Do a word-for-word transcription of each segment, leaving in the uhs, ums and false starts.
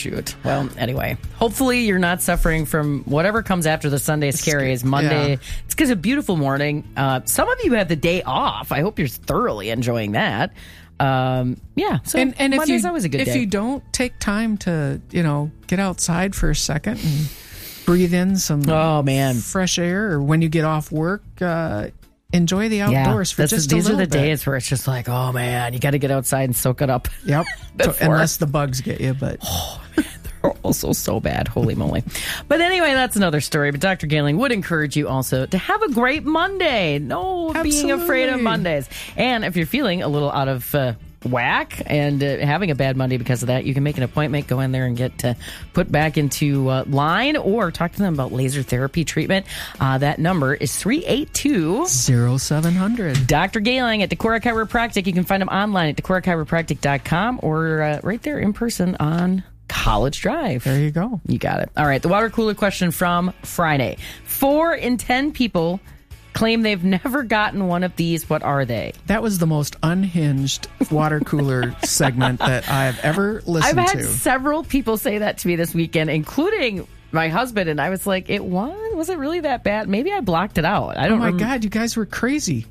shoot. Well, anyway, hopefully you're not suffering from whatever comes after the Sunday scaries. Monday, yeah. It's because a beautiful morning. Uh, some of you have the day off. I hope you're thoroughly enjoying that. Um, yeah. So and, and Monday's if you, always a good if day. you don't take time to, you know, get outside for a second and breathe in some oh, man. fresh air, or when you get off work, uh, enjoy the outdoors yeah, for just a these little are the bit. days where it's just like, oh, man, you got to get outside and soak it up. Yep. So, unless the bugs get you, but... Oh, man, they're also so bad. Holy moly. But anyway, that's another story. But Doctor Gayling would encourage you also to have a great Monday. No Absolutely. being afraid of Mondays. And if you're feeling a little out of... Uh, whack and uh, having a bad Monday because of that, you can make an appointment, go in there and get uh, put back into uh, line, or talk to them about laser therapy treatment. Uh, that number is three eight two, oh seven hundred. Doctor Gayling at Decorah Chiropractic. You can find him online at decorah chiropractic dot com or uh, right there in person on College Drive. There you go. You got it. All right, the water cooler question from Friday. Four in ten people claim they've never gotten one of these. What are they? That was the most unhinged water cooler segment that I've ever listened to. I've had to. several people say that to me this weekend, including my husband, and I was like, "It was? Was it really that bad? Maybe I blocked it out." I don't. Oh my rem- God, you guys were crazy.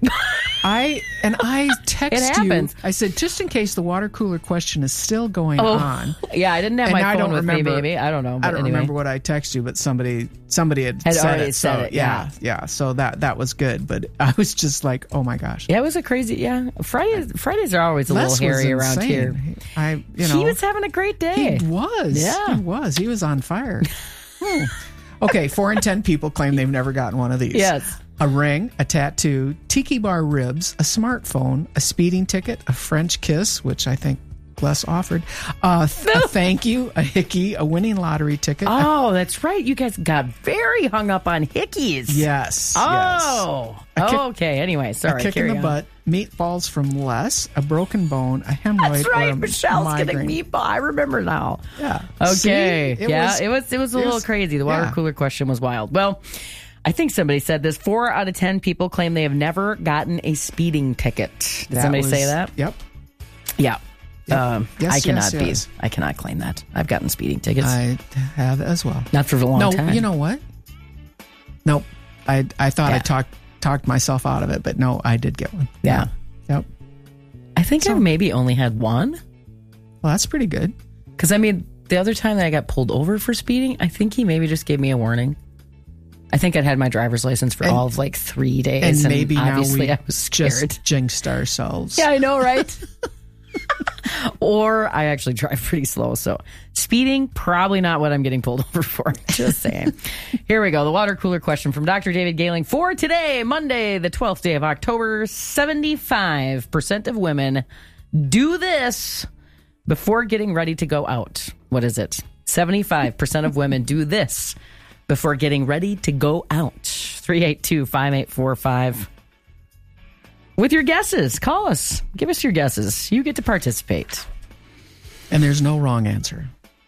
I and I text you. I said, just in case the water cooler question is still going oh, on. Yeah, I didn't have and my I phone don't with remember, me, maybe. I don't know. But I don't anyway. remember what I texted you, but somebody somebody had, had said already it. said so, it. Yeah, yeah, yeah. So that that was good, but I was just like, oh my gosh. Yeah, it was a crazy. Yeah, Fridays Fridays are always a Les little hairy was around here. I, you know, he was having a great day. He was. Yeah, he was. He was on fire. hmm. Okay, four in ten people claim they've never gotten one of these. Yes. A ring, a tattoo, tiki bar ribs, a smartphone, a speeding ticket, a French kiss, which I think Les offered, uh, th- a thank you, a hickey, a winning lottery ticket. Oh, a- that's right. You guys got very hung up on hickeys. Yes. Oh. Yes. Kick, okay. Anyway, sorry. A kick Carry in the on. butt, meatballs from Les, a broken bone, a hemorrhoid. That's right. Or a Michelle's migraine. getting meatball. I remember now. Yeah. Okay. See? It yeah. was, it was. It was a it little was, crazy. The water yeah. cooler question was wild. Well, I think somebody said this. Four out of ten people claim they have never gotten a speeding ticket. Did that somebody was, say that? Yep. Yeah. Yep. Um, yes, I cannot yes, yes. be. I cannot claim that. I've gotten speeding tickets. I have as well. Not for a long no, time. You know what? Nope. I I thought Yeah. I talked talked myself out of it, but no, I did get one. Yeah. yeah. Yep. I think So- I've maybe only had one. Well, that's pretty good. Because, I mean, the other time that I got pulled over for speeding, I think he maybe just gave me a warning. I think I'd had my driver's license for And- all of like three days. And maybe now obviously we I was scared. just jinxed ourselves. Yeah, I know, right? Or I actually drive pretty slow. So speeding, probably not what I'm getting pulled over for. Just saying. Here we go. The water cooler question from Doctor David Gayling for today, Monday, the twelfth day of October. seventy-five percent of women do this before getting ready to go out. What is it? seventy-five percent of women do this before getting ready to go out. three eight two, five eight four five. With your guesses, call us. Give us your guesses. You get to participate. And there's no wrong answer.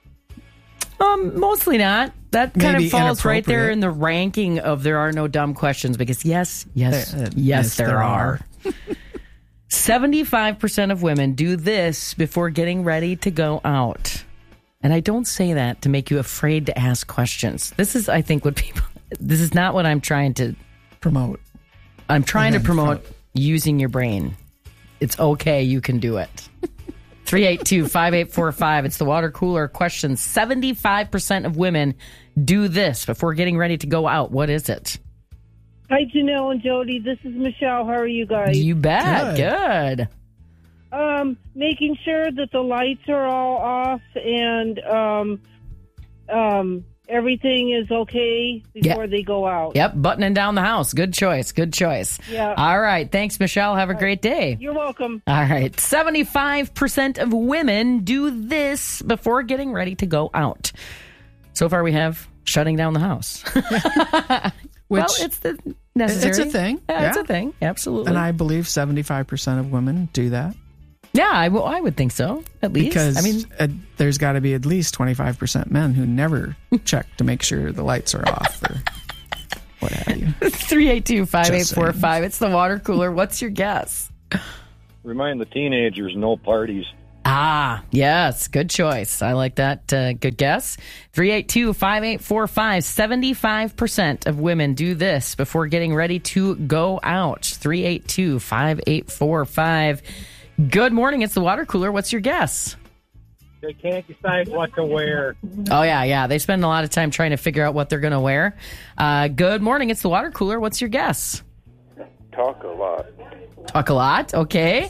Um, mostly not. That kind Maybe of falls right there inappropriate. in the ranking of there are no dumb questions because yes, yes, There- uh, yes, yes, there, there are. seventy-five percent of women do this before getting ready to go out. And I don't say that to make you afraid to ask questions. This is, I think, what people, this is not what I'm trying to, Promote. I'm trying to then promote promote. using your brain. It's okay. You can do it. three eight two, five eight four five. It's the water cooler question. seventy-five percent of women do this before getting ready to go out. What is it? Hi, Janelle and Jody. This is Michelle. How are you guys? You bet. Good. Good. Um, making sure that the lights are all off and um, um, everything is okay before Yeah. they go out. Yep. Buttoning down the house. Good choice. Good choice. Yeah. All right. Thanks, Michelle. Have a great day. You're welcome. All right. seventy-five percent of women do this before getting ready to go out. So far, we have shutting down the house. Which, well, it's the necessary. It's a thing. Yeah, it's Yeah. a thing. Absolutely. and I believe seventy-five percent of women do that. yeah, I, w- I would think so. At least. Because I mean, uh, there's got to be at least twenty-five percent men who never check to make sure the lights are off or what have you. three eight two, five eight Just four saying. five. It's the water cooler. What's your guess? Remind the teenagers no parties. Ah, yes. Good choice. I like that. Uh, good guess. three eight two, five eight four five. seventy-five percent of women do this before getting ready to go out. three eight two, five eight four five. Good morning. It's the water cooler. What's your guess? They can't decide what to wear. Oh, yeah, yeah. They spend a lot of time trying to figure out what they're going to wear. Uh, good morning. It's the water cooler. What's your guess? Talk a lot. Talk a lot. Okay.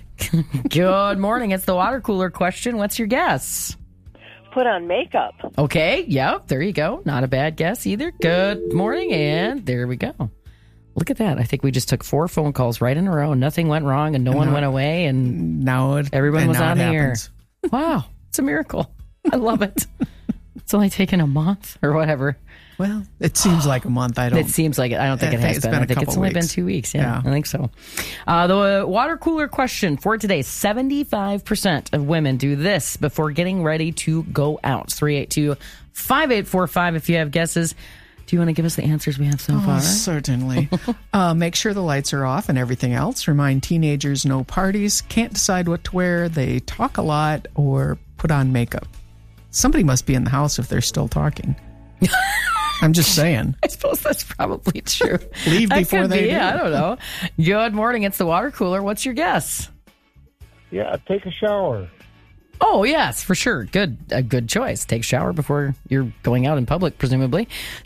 Good morning. It's the water cooler question. What's your guess? Put on makeup. Okay. Yep. There you go. Not a bad guess either. Good morning. And there we go. Look at that. I think we just took four phone calls right in a row. Nothing went wrong and no one went away. And now it, everyone and was now on it the air. happens. Wow. It's a miracle. I love it. It's only taken a month or whatever. Well, it seems like a month. I don't. It seems like it. I don't think I it think has it's been. been a I think it's couple only been weeks. two weeks. Yeah, Yeah. I think so. Uh, the water cooler question for today: seventy-five percent of women do this before getting ready to go out. three eight two, five eight four five. If you have guesses, do you want to give us the answers we have so Oh, far? certainly. uh, make sure the lights are off and everything else. Remind teenagers no parties. Can't decide what to wear. They talk a lot or put on makeup. Somebody must be in the house if they're still talking. I'm just saying. I suppose that's probably true. Leave That before could they be. do. I don't know. Good morning. It's the water cooler. What's your guess? Yeah, take a shower. Oh, yes, for sure. Good, a good choice. Take a shower before you're going out in public, presumably.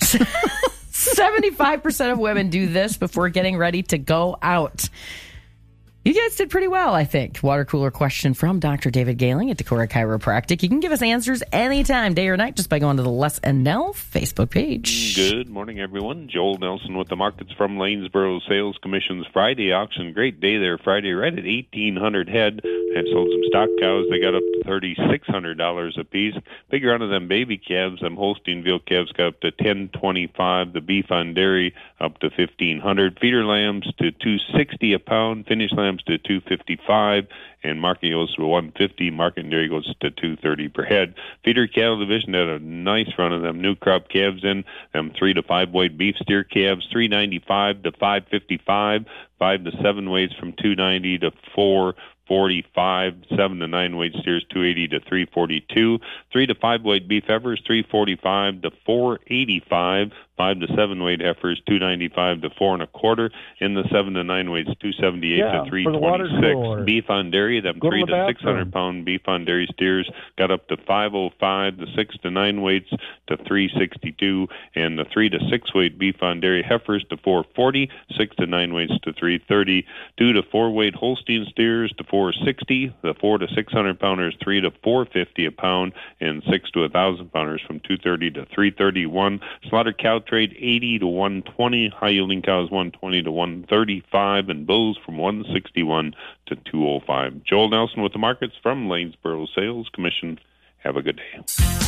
seventy-five percent of women do this before getting ready to go out. You guys did pretty well, I think. Water cooler question from Doctor David Gailing at Decorah Chiropractic. You can give us answers anytime, day or night, just by going to the Les and Nell Facebook page. Good morning, everyone. Joel Nelson with the markets from Lanesboro Sales Commission's Friday auction. Great day there Friday, right at eighteen hundred head. Had sold some stock cows. They got up to thirty-six hundred dollars a piece. Big round of them baby calves. Them Holstein-Veal calves got up to ten twenty-five. The beef on dairy up to fifteen hundred. Feeder lambs to two sixty a pound. Finished lambs to two fifty-five, and market goes to one fifty. Market and dairy goes to two thirty per head. Feeder cattle division had a nice run of them new crop calves in. Them three to five weight beef steer calves, three ninety-five to five fifty-five. Five to seven weights from two ninety to four forty-five. Seven to nine weight steers, two eighty to three forty-two. Three to five weight beef heifers, three forty-five to four eighty-five. Five to seven weight heifers, two ninety-five to four and a quarter. In the seven to nine weights, two seventy-eight Yeah, to three for the water twenty-six. cooler. Beef on dairy, them Go to three the to bathroom. six hundred pound beef on dairy steers got up to five oh five. The six to nine weights to three sixty-two, and the three to six weight beef on dairy heifers to four forty. Six to nine weights to three thirty. Two to four weight Holstein steers to four sixty. The four to six hundred pounders three to four fifty a pound, and six to a thousand pounders from two thirty to three thirty-one. Slaughter cow trade eighty to one twenty. High yielding cows one twenty to one thirty-five, and bulls from one sixty-one to two oh five. Joel Nelson with the markets from Lanesboro Sales Commission. Have a good day.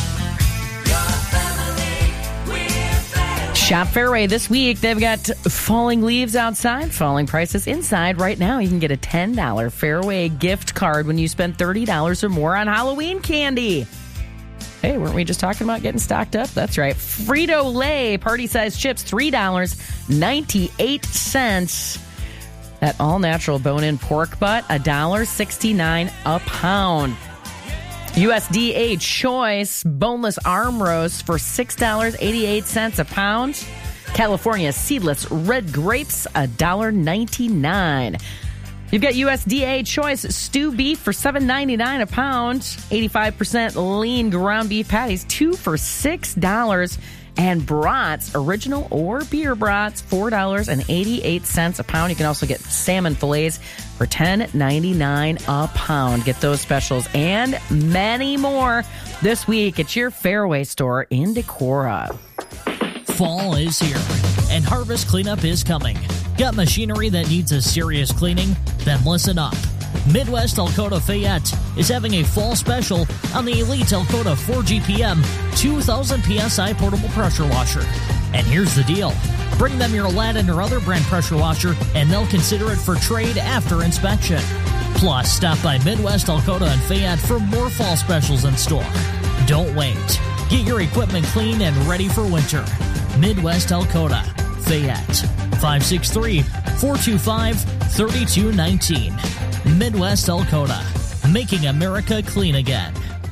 Shop Fairway this week. They've got falling leaves outside, falling prices inside. Right now, you can get a ten dollars Fairway gift card when you spend thirty dollars or more on Halloween candy. Hey, weren't we just talking about getting stocked up? That's right. Frito-Lay party-sized chips, three dollars and ninety-eight cents. That all-natural bone-in pork butt, one dollar and sixty-nine cents a pound. U S D A Choice boneless arm roast for six dollars and eighty-eight cents a pound. California seedless red grapes, one dollar and ninety-nine cents. You've got U S D A Choice stew beef for seven ninety-nine a pound. eighty-five percent lean ground beef patties, two for six dollars. And brats, original or beer brats, four dollars and eighty-eight cents a pound. You can also get salmon fillets for ten ninety-nine a pound. Get those specials and many more this week at your Fairway store in Decorah. Fall is here, and harvest cleanup is coming. Got machinery that needs a serious cleaning? Then listen up. Midwest Alcoa Fayette is having a fall special on the Elite Alcoa four G P M two thousand P S I portable pressure washer. And here's the deal. Bring them your Aladdin or other brand pressure washer, and they'll consider it for trade after inspection. Plus, stop by Midwest Alcoa and Fayette for more fall specials in store. Don't wait. Get your equipment clean and ready for winter. Midwest Alcoa, Fayette, five six three, four two five, three two one nine. Midwest Alcoa, making America clean again.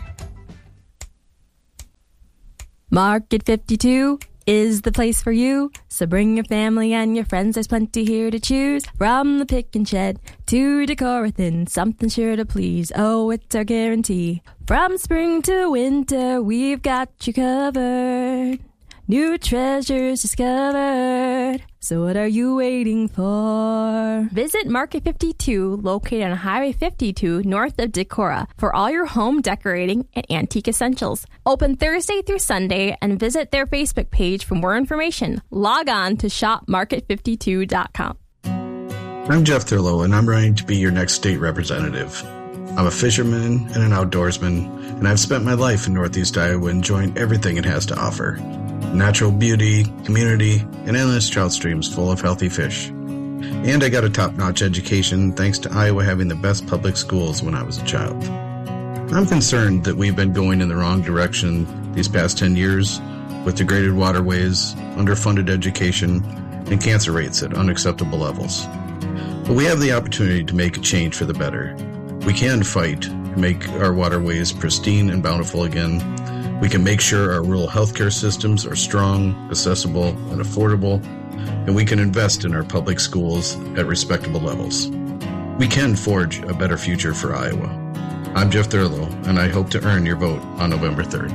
Market fifty-two is the place for you. So bring your family and your friends, there's plenty here to choose. From the pick and shed to Decorathin, something sure to please. Oh, it's our guarantee. From spring to winter, we've got you covered. New treasures discovered. So what are you waiting for? Visit Market fifty-two, located on Highway fifty-two, north of Decorah, for all your home decorating and antique essentials. Open Thursday through Sunday, and visit their Facebook page for more information. Log on to shop market fifty-two dot com. I'm Jeff Thurlow, and I'm running to be your next state representative. I'm a fisherman and an outdoorsman, and I've spent my life in Northeast Iowa enjoying everything it has to offer. Natural beauty, community, and endless trout streams full of healthy fish. And I got a top-notch education thanks to Iowa having the best public schools when I was a child. I'm concerned that we've been going in the wrong direction these past ten years with degraded waterways, underfunded education, and cancer rates at unacceptable levels. But we have the opportunity to make a change for the better. We can fight to make our waterways pristine and bountiful again. We can make sure our rural healthcare systems are strong, accessible, and affordable, and we can invest in our public schools at respectable levels. We can forge a better future for Iowa. I'm Jeff Thurlow, and I hope to earn your vote on November third.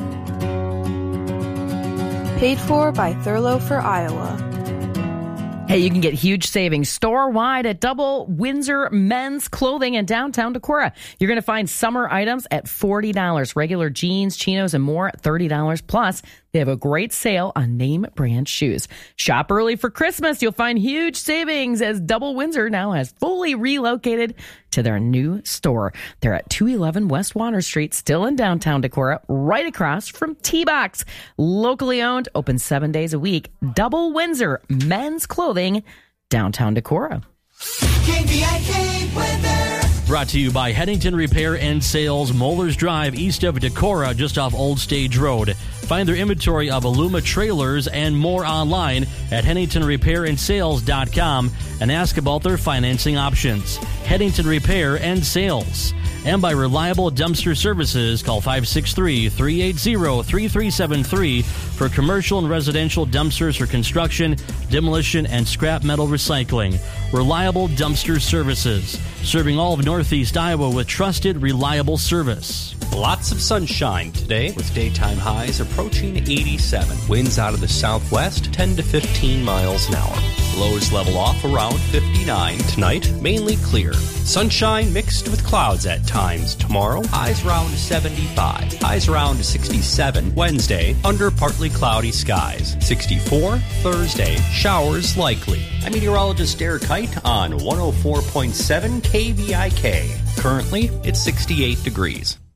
Paid for by Thurlow for Iowa. Hey, you can get huge savings store-wide at Double Windsor Men's Clothing in downtown Decorah. You're going to find summer items at forty dollars. Regular jeans, chinos, and more at thirty dollars. Plus, they have a great sale on name brand shoes. Shop early for Christmas. You'll find huge savings as Double Windsor now has fully relocated to their new store. They're at two eleven West Water Street, still in downtown Decorah, right across from T-Box. Locally owned, open seven days a week. Double Windsor Men's Clothing, downtown Decorah. K V I K weather. Brought to you by Headington Repair and Sales, Moeller's Drive, east of Decorah, just off Old Stage Road. Find their inventory of Aluma trailers and more online at Headington Repair and Sales dot com and ask about their financing options. Headington Repair and Sales. And by Reliable Dumpster Services, call five six three, three eight zero, three three seven three for commercial and residential dumpsters for construction, demolition, and scrap metal recycling. Reliable Dumpster Services, serving all of Northeast Iowa with trusted, reliable service. Lots of sunshine today with daytime highs approaching eighty-seven. Winds out of the southwest, ten to fifteen miles an hour. Lows level off around fifty-nine. Tonight, mainly clear. Sunshine mixed with clouds at times tomorrow. Highs around seventy-five. Highs around sixty-seven. Wednesday, under partly cloudy skies. sixty-four. Thursday, showers likely. I'm meteorologist Derek Kite on one oh four point seven K V I K. Currently, it's sixty-eight degrees.